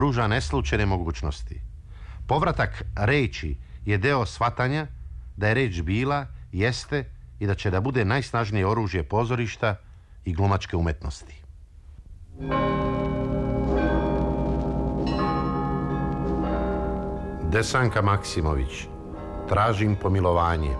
pruža neslučajne mogućnosti. Povratak reči je deo shvatanja da je reč bila, jeste i da će da bude najsnažnije oružje pozorišta i glumačke umetnosti. Desanka Maksimović, tražim pomilovanje.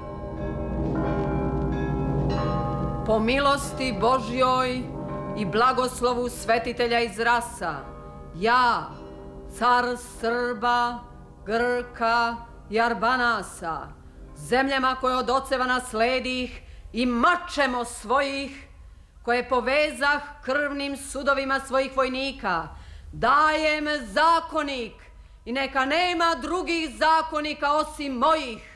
Po milosti Božjoj i blagoslovu svetitelja iz Rasa, ja, car Srba, Grka i Arbanasa, zemljama koje od oceva nasledih i mačemo svojih, koje povezah krvnim sudovima svojih vojnika, dajem zakonik i neka nema drugih zakonika osim mojih.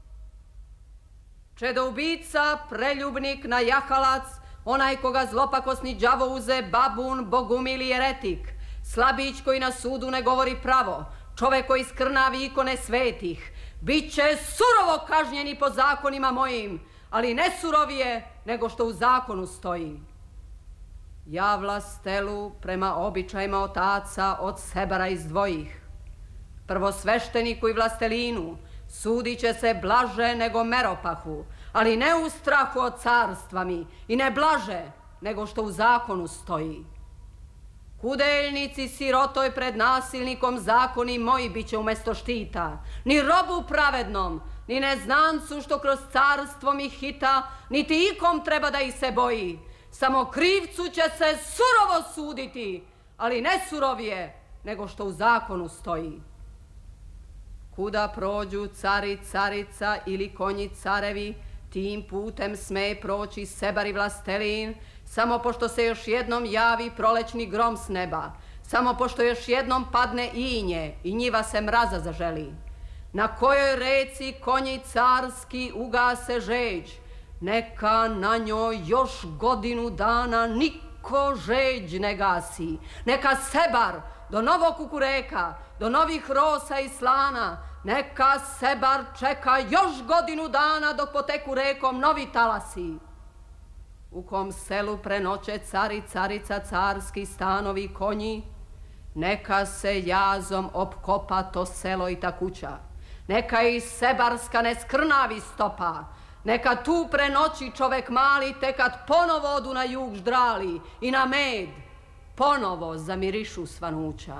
Čedoubica, preljubnik na jahalac, onaj koga zlopakosni đavo uze, babun, bogumil i eretik, slabić koji na sudu ne govori pravo, čovek koji skrnavi ikone svetih, bit će surovo kažnjeni po zakonima mojim, ali ne surovije nego što u zakonu stoji. Ja vlastelu prema običajima otaca od sebara izdvojih. Prvosvešteniku i vlastelinu sudit će se blaže nego Meropahu, ali ne u strahu od carstva mi i ne blaže nego što u zakonu stoji. Kudeljnici sirotoj pred nasilnikom zakoni moji bit će umesto štita, ni robu pravednom, ni neznancu što kroz carstvo mi hita, niti ikom treba da ih se boji. Samo krivcu će se surovo suditi, ali ne surovije nego što u zakonu stoji. Kuda prođu cari, carica ili konji carevi, tim putem sme proći sebar i vlastelin, samo pošto se još jednom javi prolećni grom s neba, samo pošto još jednom padne inje i njiva se mraza zaželi. Na kojoj reci konji carski ugase žeđ, neka na njoj još godinu dana niko žeđ ne gasi. Neka sebar do novog kukureka, do novih rosa i slana, neka sebar čeka još godinu dana dok poteku rekom novi talasi. U kom selu prenoće cari, carica, carski stanovi konji, neka se jazom opkopa to selo i ta kuća. Neka i sebarska ne skrnavi stopa, neka tu prenoći čovek mali, te kad ponovo odu na jug ždrali i na med, ponovo zamirišu svanuća.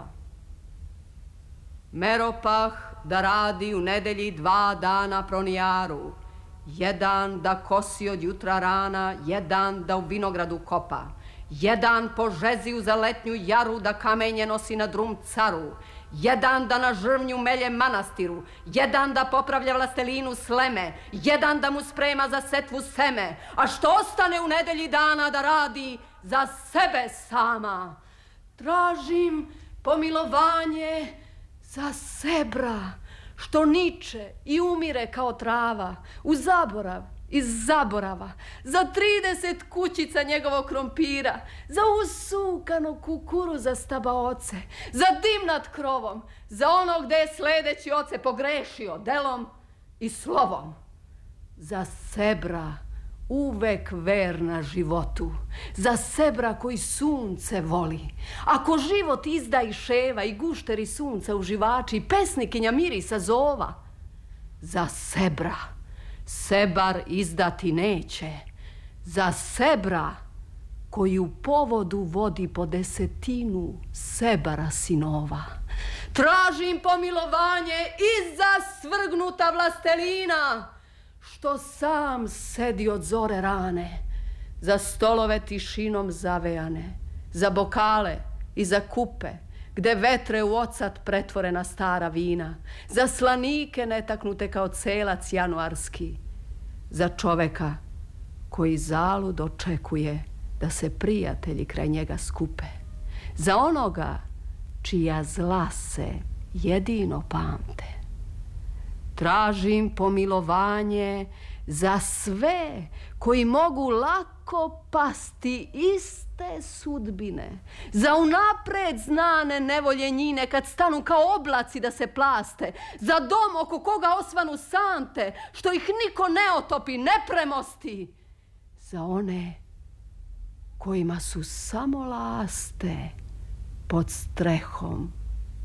Meropah da radi u nedelji 2 dana pronijaru, jedan da kosi od jutra rana, jedan da u vinogradu kopa, jedan po žeziju za letnju jaru da kamenje nosi na drum caru, jedan da na žrvnju melje manastiru, jedan da popravlja vlastelinu sleme, jedan da mu sprema za setvu seme, a što ostane u nedelji dana da radi za sebe sama. Tražim pomilovanje za sebra, što niče i umire kao trava, u zaborav, iz zaborava, za 30 kućica njegovog krompira, za usukano kukuruza stabaoce, za dim nad krovom, za ono gde je sledeći oce pogrešio delom i slovom, za sebra uvek verna životu, za sebra koji sunce voli. Ako život izda i ševa i gušteri sunca uživači, pesnikinja mirisa zova, za sebra sebar izdati neće, za sebra koji u povodu vodi po 10 sebara sinova. Tražim pomilovanje i za svrgnuta vlastelina, što sam sedi od zore rane, za stolove tišinom zavejane, za bokale i za kupe, gde vetre u ocat pretvore na stara vina, za slanike netaknute kao celac januarski, za čoveka koji zalud očekuje da se prijatelji kraj njega skupe, za onoga čija zla se jedino pamte. Tražim pomilovanje za sve koji mogu lako pasti iste sudbine, za unapred znane nevolje njine kad stanu kao oblaci da se plaste, za dom oko koga osvanu sante, što ih niko ne otopi, ne premosti, za one kojima su samo laste pod strehom